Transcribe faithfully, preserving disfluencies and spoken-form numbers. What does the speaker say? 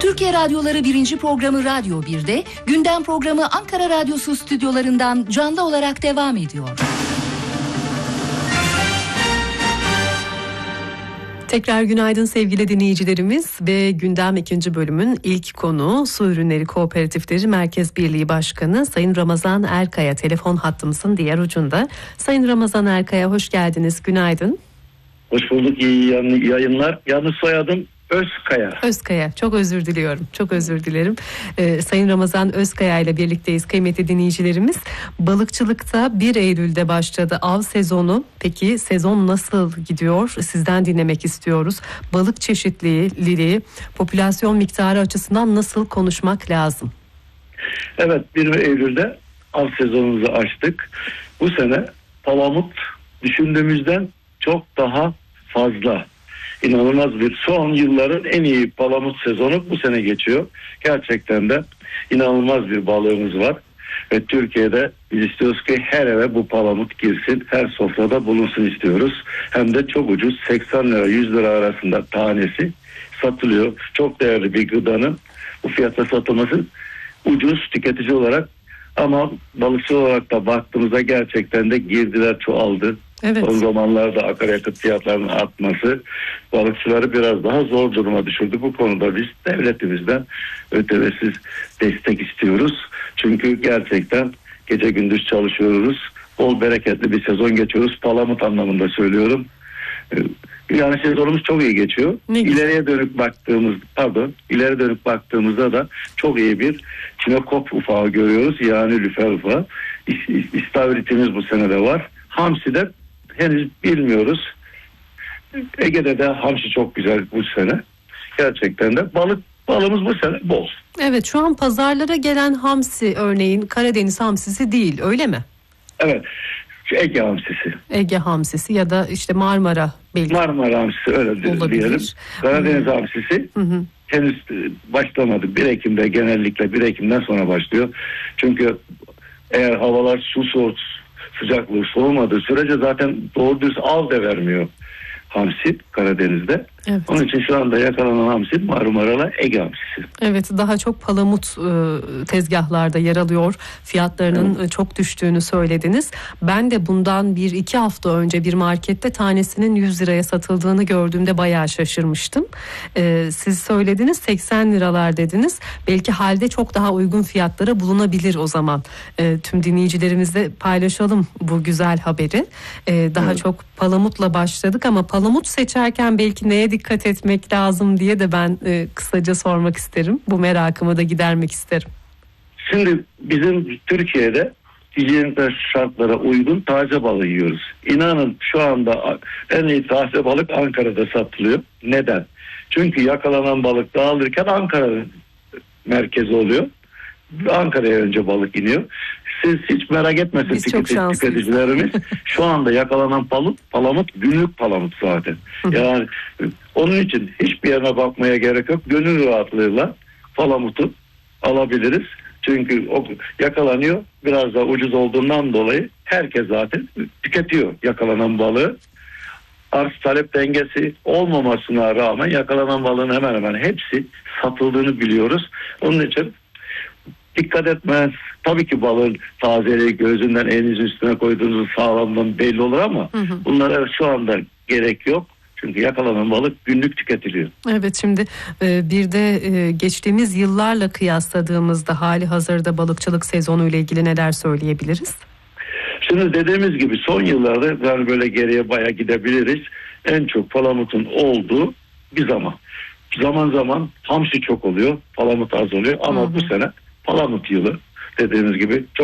Türkiye Radyoları birinci programı Radyo bir'de, gündem programı Ankara Radyosu stüdyolarından canlı olarak devam ediyor. Tekrar günaydın sevgili dinleyicilerimiz ve gündem ikinci bölümün ilk konuğu Su Ürünleri Kooperatifleri Merkez Birliği Başkanı Sayın Ramazan Erkaya telefon hattımızın diğer ucunda. Sayın Ramazan Erkaya hoş geldiniz, günaydın. Hoş bulduk, iyi yayınlar. Yalnız soyadım Özkaya. Özkaya, çok özür diliyorum, çok özür dilerim. Ee, Sayın Ramazan Özkaya ile birlikteyiz kıymetli dinleyicilerimiz. Balıkçılıkta bir Eylül'de başladı av sezonu. Peki sezon nasıl gidiyor? Sizden dinlemek istiyoruz. Balık çeşitliliği, popülasyon miktarı açısından nasıl konuşmak lazım? Evet, bir Eylül'de av sezonumuzu açtık. Bu sene palamut düşündüğümüzden çok daha fazla. İnanılmaz bir son yılların en iyi palamut sezonu bu sene geçiyor. Gerçekten de inanılmaz bir balığımız var. Ve Türkiye'de biz istiyoruz ki her eve bu palamut girsin. Her sofrada bulunsun istiyoruz. Hem de çok ucuz, seksen lira yüz lira arasında tanesi satılıyor. Çok değerli bir gıdanın bu fiyata satılması ucuz tüketici olarak, ama balıkçı olarak da baktığımızda gerçekten de girdiler çoğaldı. Evet. Son zamanlarda akaryakıt fiyatlarının artması balıkçıları biraz daha zor duruma düşürdü. Bu konuda biz devletimizden ötevesiz destek istiyoruz. Çünkü gerçekten gece gündüz çalışıyoruz. Bol bereketli bir sezon geçiyoruz. Palamut anlamında söylüyorum. Yani sezonumuz çok iyi geçiyor. İleriye dönük baktığımız, pardon, ileri dönük baktığımızda da çok iyi bir çinekop ufağı görüyoruz. Yani lüfer ufağı. İstavritimiz bu sene de var. Hamsi de henüz bilmiyoruz. Ege'de de hamsi çok güzel bu sene. Gerçekten de balık balımız bu sene bol. Evet, şu an pazarlara gelen hamsi örneğin Karadeniz hamsisi değil, öyle mi? Evet. Ege hamsisi. Ege hamsisi ya da işte Marmara belki. Marmara hamsisi öyle olabilir diyelim. Karadeniz hmm. hamsisi hı hı. henüz başlamadı. bir Ekim'de genellikle bir Ekim'den sonra başlıyor. Çünkü eğer havalar su soğut sıcaklığı soğumadığı sürece zaten doğru düz av da vermiyor hamsi Karadeniz'de. Evet. Onun için şu anda yakalanan hamsi Marmara'la Ege hamsisi. Evet, daha çok palamut e, tezgahlarda yer alıyor. Fiyatlarının evet. çok düştüğünü söylediniz. Ben de bundan bir iki hafta önce bir markette tanesinin yüz liraya satıldığını gördüğümde bayağı şaşırmıştım. E, siz söylediniz seksen liralar dediniz. Belki halde çok daha uygun fiyatlara bulunabilir o zaman. E, tüm dinleyicilerimizle paylaşalım bu güzel haberi. E, daha evet. çok palamutla başladık ama palamut seçerken belki neye dikkat etmek lazım diye de ben e, kısaca sormak isterim. Bu merakımı da gidermek isterim. Şimdi bizim Türkiye'de hijyenik şartlara uygun taze balığı yiyoruz. İnanın şu anda en iyi taze balık Ankara'da satılıyor. Neden? Çünkü yakalanan balık dağılırken Ankara'nın merkezi oluyor. Ankara'ya önce balık iniyor. Siz hiç merak etmesin tüketici, tüketicilerimiz. Şu anda yakalanan palamut, palamut günlük palamut zaten. Yani onun için hiçbir yerine bakmaya gerek yok. Gönül rahatlığıyla palamutu alabiliriz. Çünkü o yakalanıyor. Biraz daha ucuz olduğundan dolayı herkes zaten tüketiyor yakalanan balığı. Arz talep dengesi olmamasına rağmen yakalanan balığın hemen hemen hepsi satıldığını biliyoruz. Onun için dikkat etmez. Tabii ki balığın tazeliği gözünden elinizin üstüne koyduğunuz sağlamlığın belli olur ama hı hı. bunlara şu anda gerek yok. Çünkü yakalanan balık günlük tüketiliyor. Evet, şimdi bir de geçtiğimiz yıllarla kıyasladığımızda hali hazırda balıkçılık sezonu ile ilgili neler söyleyebiliriz? Şimdi dediğimiz gibi son yıllarda yani böyle geriye bayağı gidebiliriz. En çok palamutun olduğu bir zaman. Zaman zaman hamsi çok oluyor, palamut az oluyor ama hı hı. bu sene palamut yılı dediğimiz gibi çok